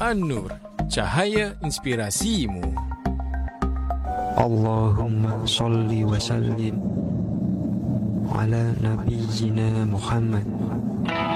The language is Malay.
An-Nur, cahaya inspirasimu. Allahumma salli wa sallim ala nabiyyina Muhammad